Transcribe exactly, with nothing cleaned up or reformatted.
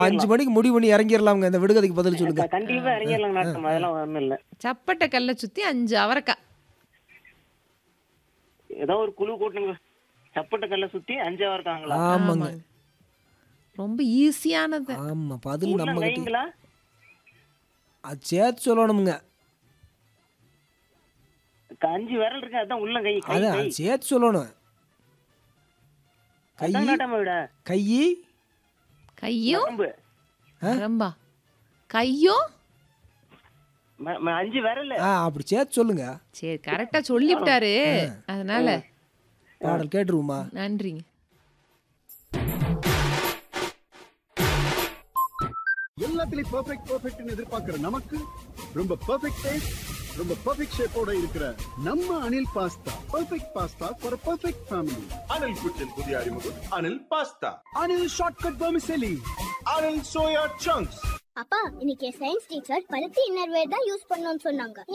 அஞ்சு மணிக்கு முடிவு பண்ணி இறங்கிடலாம்ங்க. இந்த விடுகதைக்கு பதில் சொல்லுங்க. கண்டிப்பா இறங்கிடலாம் நாட்டம். அதெல்லாம் ஒண்ணும் இல்ல. சப்பட்டை கல்லை சுத்தி அஞ்சு அவரக்காய். ஏதோ ஒரு குழு கூட்டணுங்க. சப்பட்ட கல்ல சுத்தி அஞ்சாவா இருக்காங்களா? ஆமாங்க. ஆமாங்க. ரொம்ப ஈஸியானது. ஆமா. பதில் நம்ம கிட்ட கைங்களா? அது சேர்த்து சொல்லணுமுங்க. அஞ்சு விரல் இருக்கு. அதான் உள்ள கை. கை அதான் கை. அது சேர்த்து சொல்லணும். கை அதான் நாட்டாம விட. கை கையும் நரம்பு. நரம்பா கையும் ம- ம- அஞ்சு விரல். ஆ அப்படி சேர்த்து சொல்லுங்க. சரி கரெக்டா சொல்லிவிட்டாரு. அதனால பாடல் கேட்டுருவோமா? நன்றிங்க. எல்லாத்துலயும் பெர்ஃபெக்ட் பெர்ஃபெக்ட்னு எதிர்பார்க்கிற நமக்கு ரொம்ப பெர்ஃபெக்ட் டேஸ்ட், ரொம்ப பெர்ஃபெக்ட் ஷேப்போட இருக்கிற நம்ம Anil pasta. Perfect pasta for perfect family. Anil குச்சின் புதிய அறிமுகம் Anil pasta. Anil shortcut vermicelli. Anil soya chunks. அப்பா இன்னைக்கு சயின்ஸ் டீச்சர் பருத்தி இன்னர்வேர் தான் யூஸ் பண்ணணும்னு சொன்னாங்க.